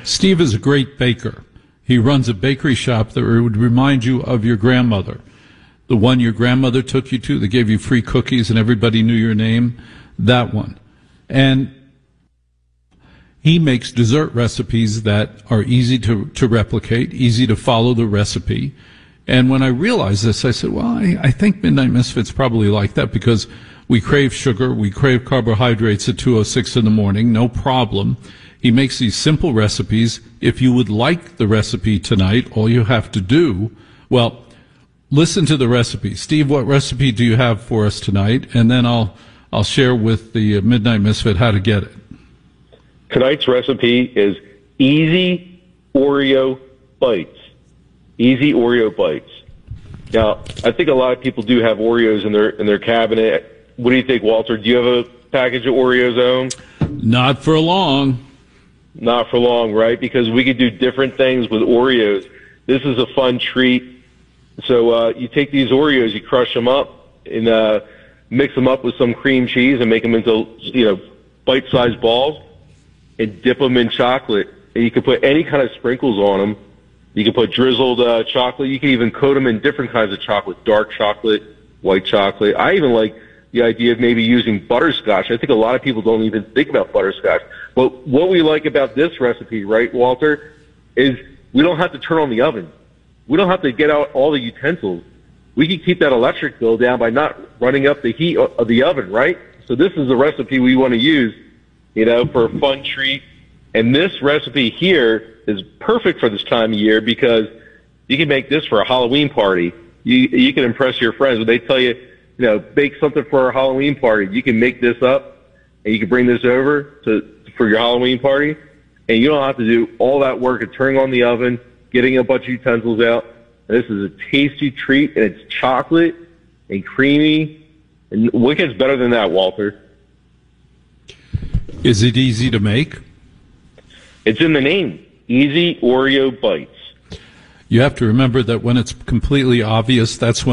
Steve is a great baker. He runs a bakery shop that would remind you of your grandmother. The one your grandmother took you to that gave you free cookies and everybody knew your name. That one. And he makes dessert recipes that are easy to replicate, easy to follow the recipe. And when I realized this, I said, well, I think Midnight Misfits probably like that because we crave sugar, we crave carbohydrates at 2:06 in the morning, no problem. He makes these simple recipes. If you would like the recipe tonight, all you have to do, well, listen to the recipe. Steve, what recipe do you have for us tonight? And then I'll share with the Midnight Misfit how to get it. Tonight's recipe is Easy Oreo Bites. Easy Oreo Bites. Now, I think a lot of people do have Oreos in their cabinet. What do you think, Walter? Do you have a package of Oreos at home? Not for long. Not for long, right? Because we could do different things with Oreos. This is a fun treat. So you take these Oreos, you crush them up, and mix them up with some cream cheese and make them into bite-sized balls, and dip them in chocolate. And you can put any kind of sprinkles on them. You can put drizzled chocolate. You can even coat them in different kinds of chocolate, dark chocolate, white chocolate. I even like the idea of maybe using butterscotch. I think a lot of people don't even think about butterscotch. But what we like about this recipe, right, Walter, is we don't have to turn on the oven. We don't have to get out all the utensils. We can keep that electric bill down by not running up the heat of the oven, right? So this is the recipe we want to use, for a fun treat. And this recipe here is perfect for this time of year because you can make this for a Halloween party. You can impress your friends when they tell you, bake something for our Halloween party. You can make this up and you can bring this over for your Halloween party, and you don't have to do all that work of turning on the oven, getting a bunch of utensils out. And this is a tasty treat, and it's chocolate and creamy. And what gets better than that, Walter? Is it easy to make? It's in the name, Easy Oreo Bites. You have to remember that when it's completely obvious, that's when